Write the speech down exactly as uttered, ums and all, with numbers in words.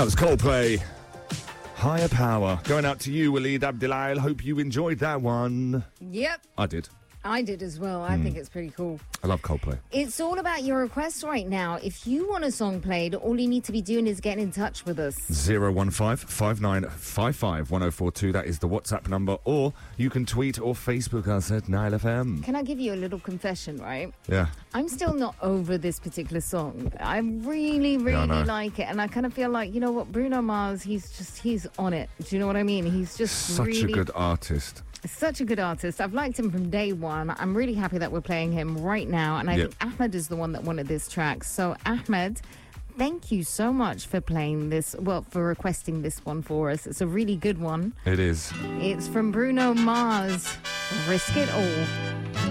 That was Coldplay. Higher Power. Going out to you, Waleed Abdelail. Hope you enjoyed that one. Yep. I did. I did as well. I mm. think it's pretty cool. I love Coldplay. It's all about your requests right now. If you want a song played, all you need to be doing is getting in touch with us. zero one five, five nine five five, one oh four two. That is the WhatsApp number. Or you can tweet or Facebook us at Nile F M. Can I give you a little confession, right? Yeah. I'm still not over this particular song. I really, really yeah, I like it. And I kind of feel like, you know what, Bruno Mars, he's just, he's on it. Do you know what I mean? He's just Such really... a good artist. Such a good artist. I've liked him from day one. I'm really happy that we're playing him right now. And I yep. think Ahmed is the one that wanted this track. So, Ahmed, thank you so much for playing this, well, for requesting this one for us. It's a really good one. It is. It's from Bruno Mars. Risk It All.